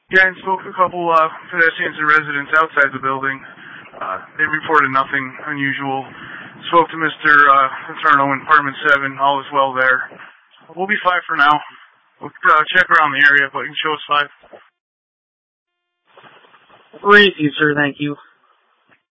Yeah, and spoke to a couple pedestrians and residents outside the building. They reported nothing unusual. Spoke to Mr. Paterno in Apartment 7. All is well there. We'll be 5 for now. We'll check around the area, but you can show us 5. Great, you, sir. Thank you.